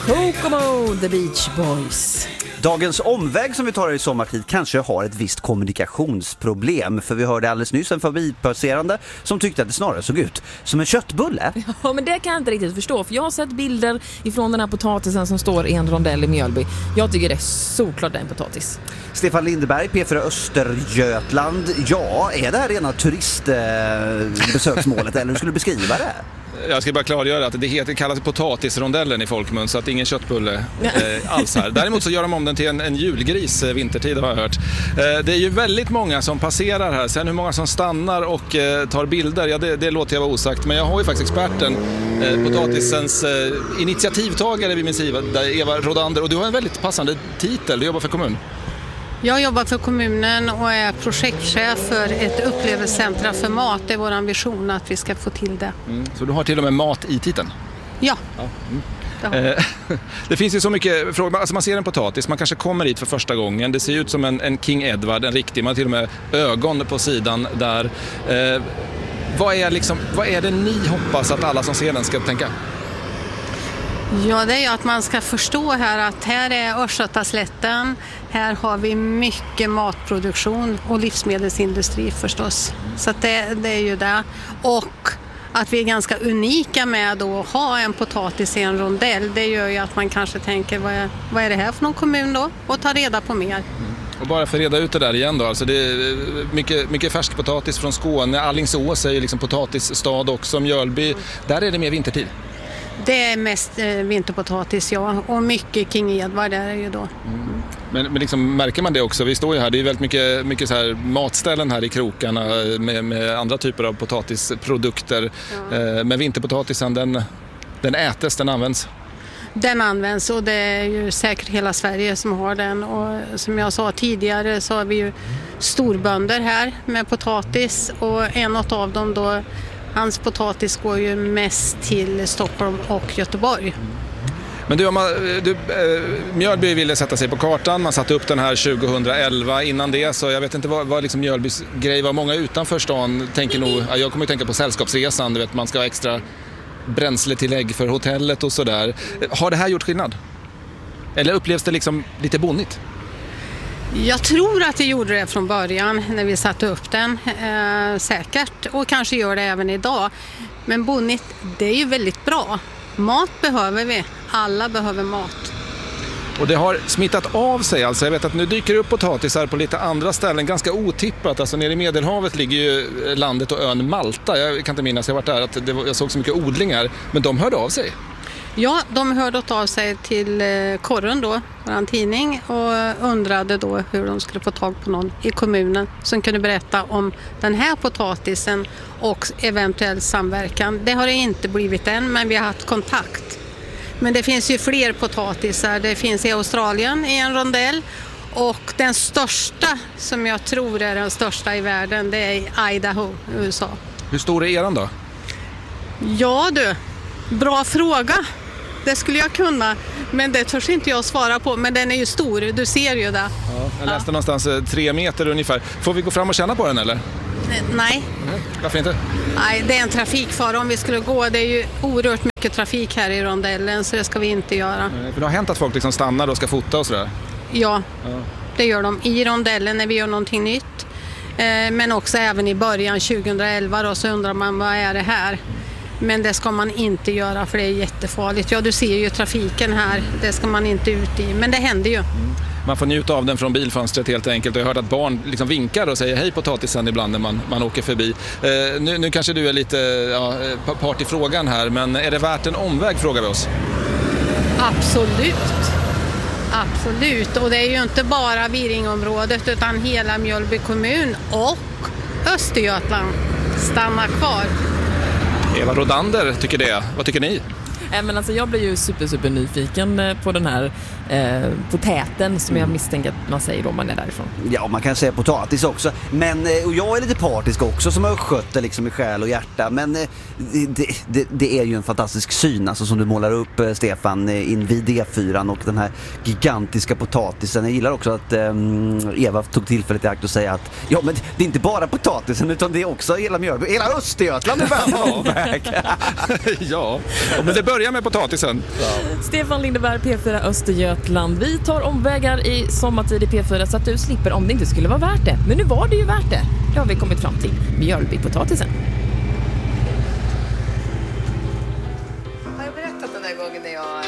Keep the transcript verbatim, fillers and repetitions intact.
Kokomo, The Beach Boys. Dagens omväg som vi tar i sommartid kanske har ett visst kommunikationsproblem. För vi hörde alldeles nyss en förbipasserande som tyckte att det snarare såg ut som en köttbulle. Ja, men det kan jag inte riktigt förstå. För jag har sett bilder ifrån den här potatisen som står i en rondell i Mjölby. Jag tycker det är såklart det är en potatis. Stefan Lindeberg, P fyra Östergötland. Ja, är det här rena turistbesöksmålet eller hur skulle du beskriva det? Jag ska bara klargöra att det heter, kallas potatisrondellen i folkmun, så att ingen köttbulle eh, alls här. Däremot så gör de om den till en, en julgris eh, vintertid har jag hört. Eh, det är ju väldigt många som passerar här. Sen hur många som stannar och eh, tar bilder, ja det, det låter jag vara osagt. Men jag har ju faktiskt experten, eh, potatisens eh, initiativtagare vid min sida, Eva Rodander. Och du har en väldigt passande titel, du jobbar för kommun. Jag jobbar för kommunen och är projektchef för ett upplevelsecentra för mat. Det är vår ambition att vi ska få till det. Mm. Så du har till och med mat i titeln? Ja. ja. Mm. Eh, det finns ju så mycket frågor. Alltså man ser en potatis, man kanske kommer hit för första gången. Det ser ut som en, en King Edward, en riktig. Man har till och med ögon på sidan där. Eh, vad, är liksom, vad är det ni hoppas att alla som ser den ska tänka? Ja, det är ju att man ska förstå här att här är Östgötaslätten, här har vi mycket matproduktion och livsmedelsindustri förstås. Så att det, det är ju det. Och att vi är ganska unika med att ha en potatis i en rondell, det gör ju att man kanske tänker vad är, vad är det här för någon kommun då? Och ta reda på mer. Och bara för att reda ut det där igen då, alltså det är mycket, mycket färsk potatis från Skåne. Alingsås är ju liksom potatisstad också, Mjölby, där är det mer vintertid. Det är mest eh, vinterpotatis, ja. Och mycket King Edward är det ju då. Mm. Men, men liksom, märker man det också? Vi står ju här, det är väldigt mycket, mycket så här matställen här i krokarna med, med andra typer av potatisprodukter. Ja. Eh, men vinterpotatisen, den, den ätes, den används? Den används och det är ju säkert hela Sverige som har den. Och som jag sa tidigare så har vi ju storbönder här med potatis. Och en av dem då, hans potatis går ju mest till Stockholm och Göteborg. Men du, du äh, Mjölby ville sätta sig på kartan. Man satte upp den här tjugohundraelva. Innan det så jag vet inte vad, vad liksom Mjölbys grej var. Många utanför stan tänker nog, jag kommer att tänka på sällskapsresan. Du vet, man ska ha extra bränsletillägg för hotellet och sådär. Har det här gjort skillnad? Eller upplevs det liksom lite bonnigt? Jag tror att det gjorde det från början när vi satte upp den, eh, säkert. Och kanske gör det även idag. Men bonnigt, det är ju väldigt bra. Mat behöver vi. Alla behöver mat. Och det har smittat av sig alltså. Jag vet att nu dyker upp potatisar på lite andra ställen. Ganska otippat. Alltså nere i Medelhavet ligger ju landet och ön Malta. Jag kan inte minnas, jag har varit där, att det var, jag såg så mycket odlingar. Men de hörde av sig. Ja, de hörde av sig till Korren då, vår tidning, och undrade då hur de skulle få tag på någon i kommunen som kunde berätta om den här potatisen och eventuell samverkan. Det har det inte blivit än, men vi har haft kontakt. Men det finns ju fler potatisar. Det finns i Australien i en rondell. Och den största, som jag tror är den största i världen, det är i Idaho, U S A. Hur stor är eran då? Ja du, bra fråga. Det skulle jag kunna, men det törs inte jag svara på. Men den är ju stor, du ser ju det. Ja, jag läste ja. någonstans tre meter ungefär. Får vi gå fram och känna på den eller? Nej. Nej. Varför inte? Nej, det är en trafikfara om vi skulle gå. Det är ju oerhört mycket trafik här i rondellen, så det ska vi inte göra. Nej, för det har hänt att folk liksom stannar och ska fota och sådär? Ja, ja, det gör de i rondellen när vi gör någonting nytt. Eh, men också även i början tjugohundraelva då, så undrar man vad är det här? Men det ska man inte göra för det är jättefarligt. Ja, du ser ju trafiken här. Det ska man inte ut i. Men det händer ju. Mm. Man får njuta av den från bilfönstret helt enkelt. Och jag har hört att barn liksom vinkar och säger hej potatisen ibland när man, man åker förbi. Eh, nu, nu kanske du är lite ja, part i frågan här. Men är det värt en omväg, frågar vi oss? Absolut. Absolut. Och det är ju inte bara Viringområdet utan hela Mjölby kommun och Östergötland. Stanna kvar. Eva Rodander tycker det. Vad tycker ni? Äh, men alltså, jag blir ju super, super nyfiken på den här eh, potäten som jag misstänker att man säger om man är därifrån. Ja, man kan säga potatis också. Men, och jag är lite partisk också som har skött det liksom i själ och hjärta. Men det, det, det är ju en fantastisk syn alltså, som du målar upp, Stefan, invid D fyra och den här gigantiska potatisen. Jag gillar också att um, Eva tog tillfället i akt och säga att ja, men det är inte bara potatisen utan det är också hela Mjölby, hela Östergötland är värd. Ja, men det bör börja med potatisen. Stefan Lindeberg, P fyra Östergötland. Vi tar omvägar i sommartid i P fyra så att du slipper om det inte skulle vara värt det. Men nu var det ju värt det. Det har vi kommit fram till. Mjölbypotatisen. Har jag berättat den här gången när jag